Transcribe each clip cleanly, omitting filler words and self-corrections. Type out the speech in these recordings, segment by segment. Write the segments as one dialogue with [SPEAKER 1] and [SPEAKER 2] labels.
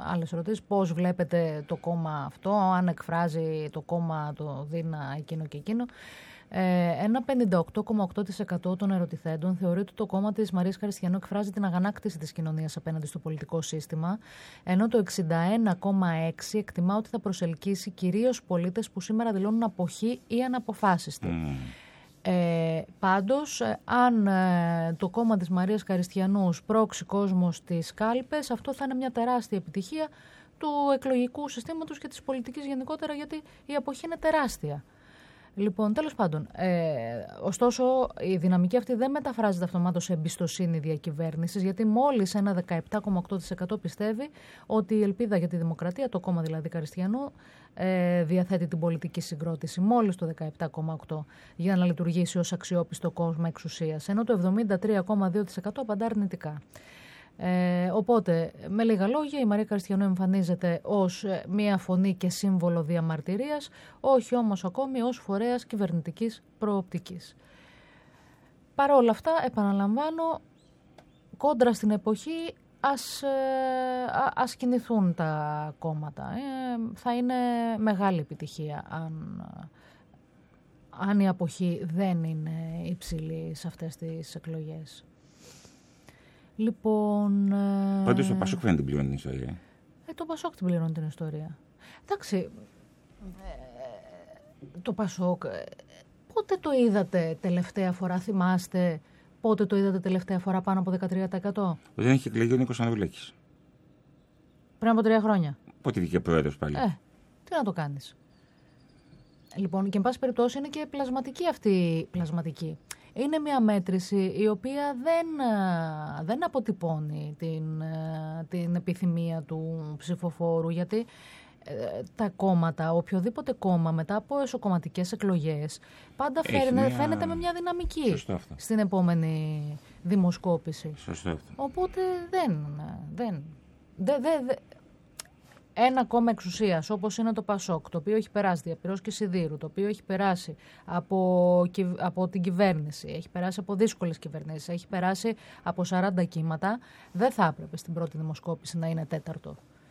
[SPEAKER 1] άλλες ερωτήσεις. Πώς βλέπετε το κόμμα αυτό, αν εκφράζει το κόμμα το Δίνα εκείνο και εκείνο. Ένα 58,8% των ερωτηθέντων θεωρεί ότι το κόμμα της Μαρίας Χαριστιανού εκφράζει την αγανάκτηση της κοινωνίας απέναντι στο πολιτικό σύστημα, ενώ το 61,6% εκτιμά ότι θα προσελκύσει κυρίως πολίτες που σήμερα δηλώνουν αποχή ή αναποφάσιστοι. Πάντως, αν το κόμμα της Μαρίας Χαριστιανού σπρώξει κόσμο στις κάλπες, αυτό θα είναι μια τεράστια επιτυχία του εκλογικού συστήματος και της πολιτικής γενικότερα, γιατί η αποχή είναι τεράστια. Λοιπόν, τέλος πάντων, ωστόσο η δυναμική αυτή δεν μεταφράζεται αυτομάτως σε εμπιστοσύνη διακυβέρνησης, γιατί μόλις ένα 17,8% πιστεύει ότι η Ελπίδα για τη Δημοκρατία, το κόμμα δηλαδή Χαριστιανού, διαθέτει την πολιτική συγκρότηση, μόλις το 17,8% για να λειτουργήσει ως αξιόπιστο κόμμα εξουσίας, ενώ το 73,2% απαντά αρνητικά. Οπότε, με λίγα λόγια, η Μαρία Χαριστιανού εμφανίζεται ως μία φωνή και σύμβολο διαμαρτυρίας, όχι όμως ακόμη ως φορέας κυβερνητικής προοπτικής. Παρ' όλα αυτά, επαναλαμβάνω, κόντρα στην εποχή ας κινηθούν τα κόμματα. Θα είναι μεγάλη επιτυχία αν η αποχή δεν είναι υψηλή σε αυτές τις εκλογές. Λοιπόν.
[SPEAKER 2] Πάντως το Πασόκ δεν την πληρώνει την ιστορία.
[SPEAKER 1] Το Πασόκ την πληρώνει την ιστορία. Εντάξει. Το Πασόκ. Πότε το είδατε τελευταία φορά, θυμάστε, πότε το είδατε τελευταία φορά πάνω από 13%?
[SPEAKER 2] Δεν είχε εκλεγεί ο Νίκος Ανδρουλάκης.
[SPEAKER 1] Πριν από 3 χρόνια.
[SPEAKER 2] Πότε βγήκε πρόεδρος πάλι.
[SPEAKER 1] Τι να το κάνεις. Λοιπόν, και εν πάση περιπτώσει είναι και πλασματική. Είναι μια μέτρηση η οποία δεν αποτυπώνει την επιθυμία του ψηφοφόρου, γιατί τα κόμματα, οποιοδήποτε κόμμα μετά από εσωκομματικές εκλογές πάντα φαίνεται με μια δυναμική στην επόμενη δημοσκόπηση.
[SPEAKER 2] Σωστό αυτό.
[SPEAKER 1] Οπότε ένα κόμμα εξουσίας όπως είναι το Πασόκ, το οποίο έχει περάσει διαπυρός και σιδήρου, το οποίο έχει περάσει από την κυβέρνηση, έχει περάσει από δύσκολες κυβερνήσεις, έχει περάσει από 40 κύματα, δεν θα έπρεπε στην πρώτη δημοσκόπηση να είναι τέταρτο.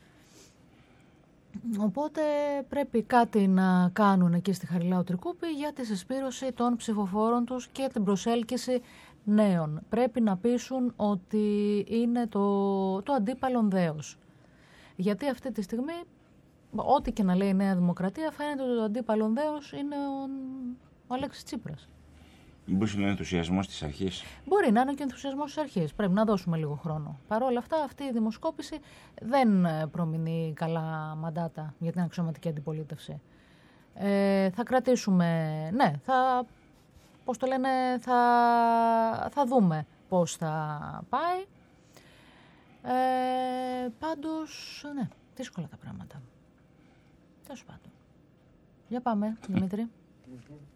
[SPEAKER 1] Οπότε πρέπει κάτι να κάνουν εκεί στη Χαριλάου Τρικούπη για τη συσπήρωση των ψηφοφόρων τους και την προσέλκυση νέων. Πρέπει να πείσουν ότι είναι το αντίπαλον δέος. Γιατί αυτή τη στιγμή, ό,τι και να λέει η Νέα Δημοκρατία, φαίνεται ότι το αντίπαλον δέος είναι ο Αλέξης Τσίπρας.
[SPEAKER 2] Μπορεί να είναι ενθουσιασμός της αρχής.
[SPEAKER 1] Μπορεί να είναι και ενθουσιασμός της αρχής. Πρέπει να δώσουμε λίγο χρόνο. Παρ' όλα αυτά, αυτή η δημοσκόπηση δεν προμηνεί καλά μαντάτα για την αξιωματική αντιπολίτευση. Θα κρατήσουμε, θα δούμε πώς θα πάει. Πάντως, δύσκολα τα πράγματα. Τέλος πάντων. Για πάμε, Δημήτρη.